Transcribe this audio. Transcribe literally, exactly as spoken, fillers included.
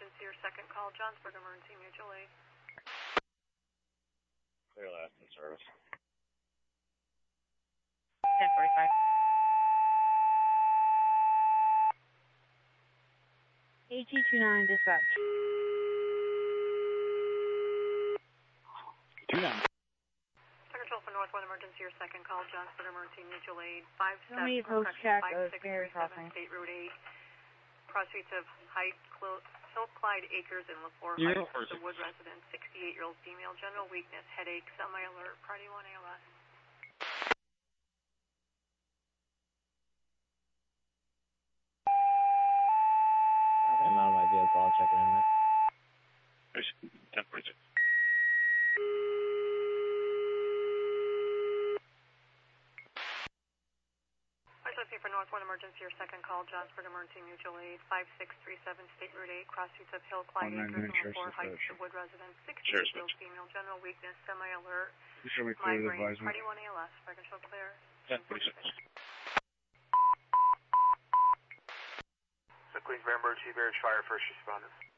emergency or second call, Johnsburg Emergency Mutual Aid. Clear last in service. ten forty-five. A G twenty-nine dispatch. two nine. Second control for Northwest Emergency or second call, Johnsburg Emergency Mutual Aid. five How many seven, post check five of six Mary three seven, Crossing? State Route eight. Cross streets of Heights, Hill Clyde Acres and LaFleur Zero Heights. The Wood resident, sixty-eight-year-old female, general weakness, headache, semi-alert, party one A L S. I'm out of my vehicle. I'll check it in a minute. ten forty-six. Emergency for Northwest Emergency or second call, Johnsburg Emergency Mutual Aid. five six three seven, State Route eight, cross streets of Hill Clyde Acres and LaFleur Heights. The Wood resident, sixty-eight-year-old female, general weakness, semi-alert, migraine, party one A L S. Fire control clear. ten forty-six. So Queensbury Emergency, Barrage Fire, first responders.